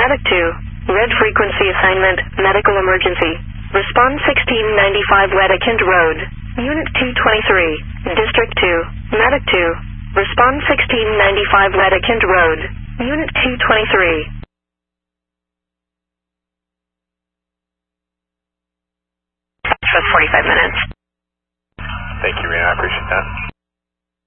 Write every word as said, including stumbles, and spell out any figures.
Medic two. Red frequency assignment, medical emergency. Respond sixteen ninety-five Wedekind Road. Unit two twenty-three. District two. Medic two. Respond sixteen ninety-five Wedekind Road. Unit two twenty-three. That's forty-five minutes. Thank you, Rena. I appreciate that.